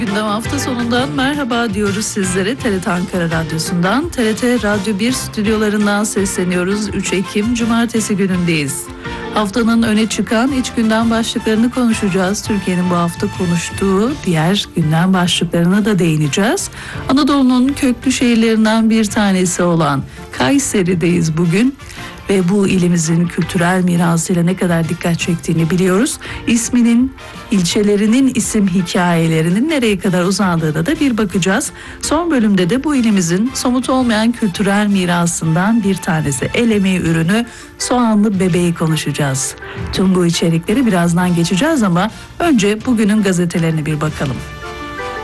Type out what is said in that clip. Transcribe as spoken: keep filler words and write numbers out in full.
Gündem hafta sonundan merhaba diyoruz sizlere. T R T Ankara Radyosu'ndan, T R T Radyo bir stüdyolarından sesleniyoruz. üç Ekim Cumartesi günündeyiz. Haftanın öne çıkan iç gündem başlıklarını konuşacağız. Türkiye'nin bu hafta konuştuğu diğer gündem başlıklarına da değineceğiz. Anadolu'nun köklü şehirlerinden bir tanesi olan Kayseri'deyiz bugün. Ve bu ilimizin kültürel mirasıyla ne kadar dikkat çektiğini biliyoruz. İsminin, ilçelerinin isim hikayelerinin nereye kadar uzandığına da bir bakacağız. Son bölümde de bu ilimizin somut olmayan kültürel mirasından bir tanesi, el emeği ürünü soğanlı bebeği konuşacağız. Tüm bu içerikleri birazdan geçeceğiz ama önce bugünün gazetelerine bir bakalım.